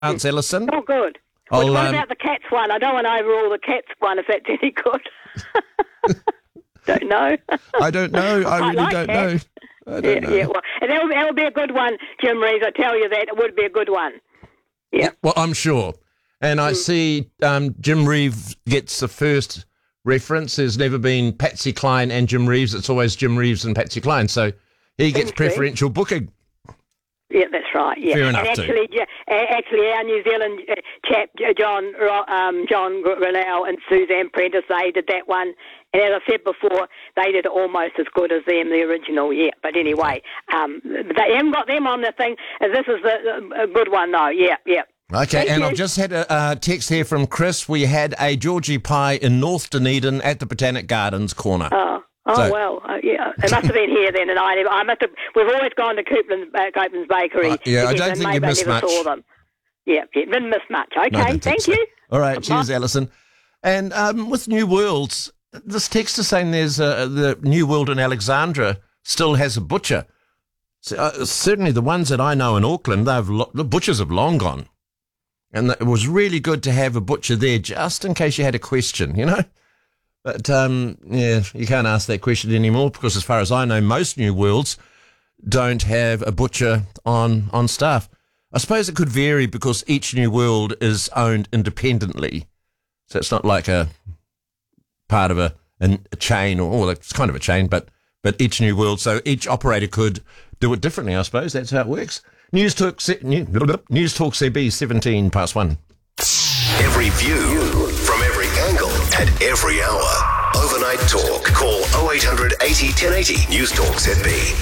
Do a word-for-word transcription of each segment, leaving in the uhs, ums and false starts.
Chance, Ellison. Not good. I'll, What, what um, about the cats one? I don't want to overrule the cats one if that's any good. Don't know. I don't know. I I really like don't cats. know. I don't Yeah, know. yeah. Well, and that would, that would be a good one, Jim Reeves. I tell you that it would be a good one. Yeah. Well, I'm sure. And I see um, Jim Reeves gets the first reference. There's never been Patsy Cline and Jim Reeves. It's always Jim Reeves and Patsy Cline. So he gets Seems to be. preferential booking. Yeah, that's right. Yeah, Fair and enough too. actually, yeah, a- actually, our New Zealand uh, chap, uh, John, Ro- um, John Grinnell and Suzanne Prentice, they did that one. And as I said before, they did it almost as good as them, the original. Yeah, but anyway, um, they haven't got them on the thing. Uh, This is the, a good one, though. Yeah, yeah. Okay, Thank and you. I've just had a uh, text here from Chris. We had a Georgie pie in North Dunedin at the Botanic Gardens corner. Oh. Oh, So- well, uh, yeah. It must have been here then, and I, never, I must have, we've always gone to Copeland's, uh, Copeland's Bakery. Uh, yeah, I together, don't and think maybe you missed I never much. saw them. Yeah, yeah, didn't miss much. Okay, No, I don't think thank so. you. All right, Bye. cheers, Alison. And um, with New Worlds, this text is saying there's uh, the New World in Alexandra still has a butcher. So, uh, certainly the ones that I know in Auckland, they've lo- the butchers have long gone. And it was really good to have a butcher there just in case you had a question, you know? But, um, yeah, you can't ask that question anymore because as far as I know, most New Worlds don't have a butcher on, on staff. I suppose it could vary because each New World is owned independently. So it's not like a part of a, a chain, or well, it's kind of a chain, but, but each New World, so each operator could do it differently, I suppose. That's how it works. News Talk, News Talk C B, seventeen past one. Every view from every angle at every hour. Overnight Talk. Call oh eight hundred eighty ten eighty. News Talk Z B.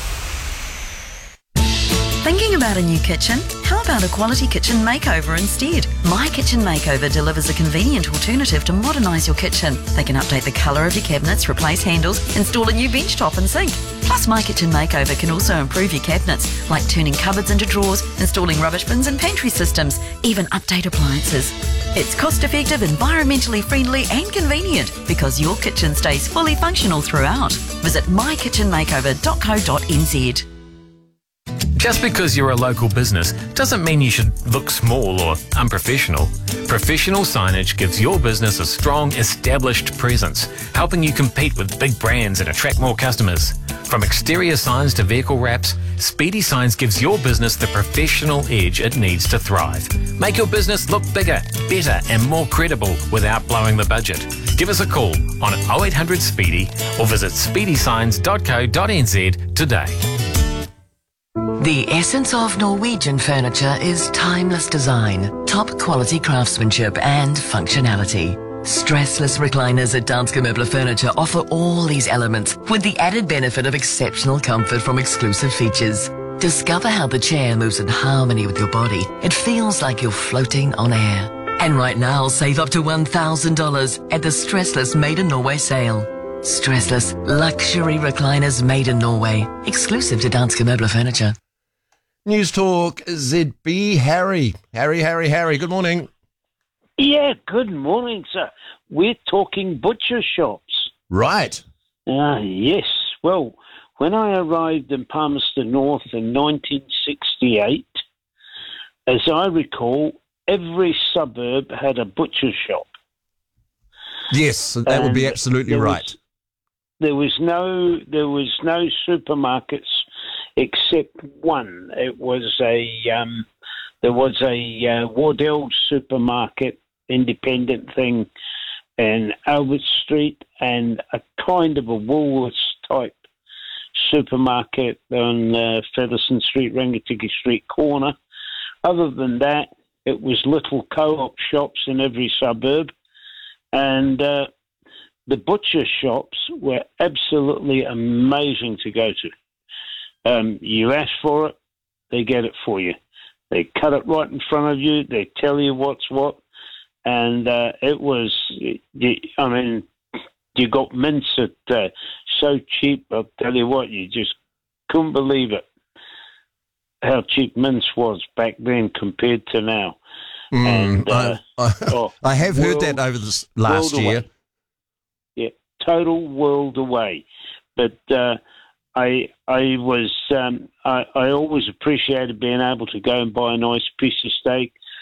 Thinking about a new kitchen? How about a quality kitchen makeover instead? My Kitchen Makeover delivers a convenient alternative to modernise your kitchen. They can update the colour of your cabinets, replace handles, install a new bench top and sink. Plus, My Kitchen Makeover can also improve your cabinets, like turning cupboards into drawers, installing rubbish bins and pantry systems, even update appliances. It's cost-effective, environmentally friendly and convenient because your kitchen stays fully functional throughout. Visit my kitchen makeover dot co dot n z. Just because you're a local business doesn't mean you should look small or unprofessional. Professional signage gives your business a strong, established presence, helping you compete with big brands and attract more customers. From exterior signs to vehicle wraps, Speedy Signs gives your business the professional edge it needs to thrive. Make your business look bigger, better and more credible without blowing the budget. Give us a call on oh eight hundred Speedy or visit speedy signs dot co dot n z today. The essence of Norwegian furniture is timeless design, top quality craftsmanship and functionality. Stressless recliners at Danske Møbler Furniture offer all these elements with the added benefit of exceptional comfort from exclusive features. Discover how the chair moves in harmony with your body. It feels like you're floating on air. And right now, save up to one thousand dollars at the Stressless Made in Norway sale. Stressless luxury recliners made in Norway, exclusive to Danske Møbler Furniture. News Talk Z B, Harry. Harry, Harry, Harry, good morning. Yeah, good morning, sir. We're talking butcher shops. Right. Ah, yes. Well, when I arrived in Palmerston North in nineteen sixty-eight, as I recall, every suburb had a butcher shop. Yes, that would be And absolutely there right. Was, there was no, there was no supermarkets except one. It was a, um, there was a uh, Wardell supermarket, independent thing, in Albert Street, and a kind of a Woolworths type supermarket on uh, Featherstone Street, Rangitikei Street corner. Other than that, it was little co-op shops in every suburb, and uh, the butcher shops were absolutely amazing to go to. Um, you ask for it, they get it for you. They cut it right in front of you. They tell you what's what. And uh, it was, I mean, you got mince at uh, so cheap, I'll tell you what, you just couldn't believe it, how cheap mince was back then compared to now. Mm, and uh, I, I, oh, I have heard world- that over this last world year. away. Yeah, total world away. But uh, I I was um, I, I always appreciated being able to go and buy a nice piece of steak,